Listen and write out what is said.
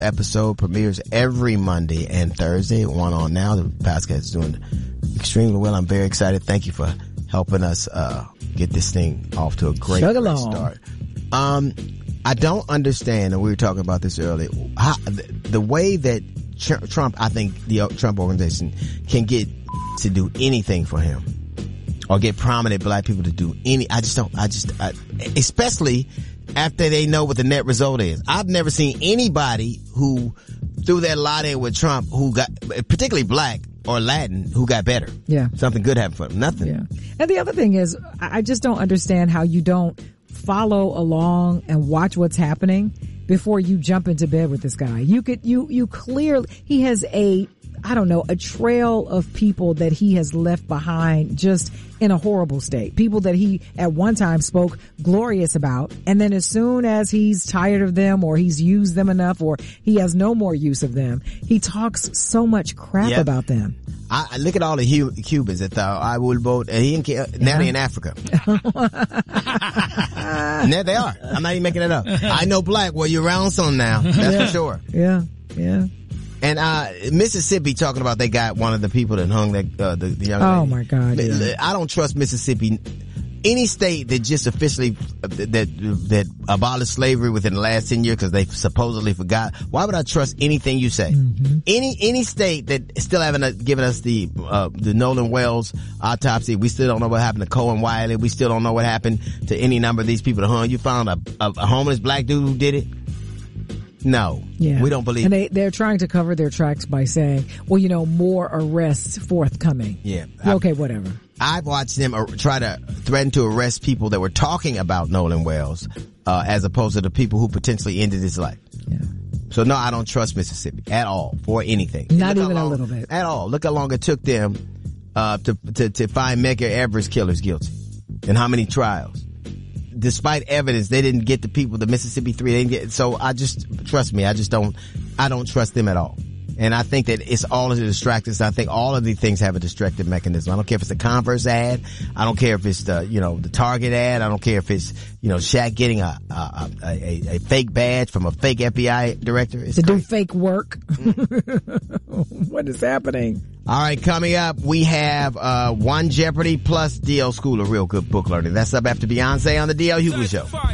episode premieres every Monday and Thursday. One on now. The podcast is doing extremely well. I'm very excited. Thank you for helping us get this thing off to a great start. I don't understand, and we were talking about this earlier, how, the way that Trump, I think the Trump organization can get to do anything for him, or get prominent black people to do especially after they know what the net result is. I've never seen anybody who threw their lot in with Trump who got, particularly black or Latin, who got better. Yeah. Something good happened for them. Nothing. Yeah. And the other thing is, I just don't understand how you don't follow along and watch what's happening before you jump into bed with this guy. You clearly, he has a trail of people that he has left behind just in a horrible state. People that he at one time spoke glorious about. And then as soon as he's tired of them, or he's used them enough, or he has no more use of them, he talks so much crap about them. I look at all the Cubans that thought I will vote. Now they're in Africa. And there they are. I'm not even making it up. I know black. Well, you're around some now. That's for sure. Yeah. Yeah. And Mississippi, talking about they got one of the people that hung the young lady. Oh my God! Yeah. I don't trust Mississippi. Any state that just officially that abolished slavery within the last 10 years because they supposedly forgot. Why would I trust anything you say? Mm-hmm. Any state that still haven't given us the Nolan Wells autopsy. We still don't know what happened to Cohen Wiley. We still don't know what happened to any number of these people that hung. You found a homeless black dude who did it? No. Yeah. We don't believe it. And they're trying to cover their tracks by saying, well, more arrests forthcoming. Yeah. Okay, whatever. I've watched them try to threaten to arrest people that were talking about Nolan Wells, as opposed to the people who potentially ended his life. Yeah. So no, I don't trust Mississippi at all for anything. Not even a little bit. At all. Look how long it took them, to find Medgar Evers killers guilty. And how many trials. Despite evidence, they didn't get the people, the Mississippi 3, they didn't get, so trust me, I don't trust them at all. And I think that it's all of the distractors. I think all of these things have a distractive mechanism. I don't care if it's a Converse ad. I don't care if it's the Target ad. I don't care if it's, Shaq getting a fake badge from a fake FBI director. It's to do fake work. What is happening? All right, coming up, we have One Jeopardy plus DL School of Real Good Book Learning. That's up after Beyonce on the DL Hughley Show.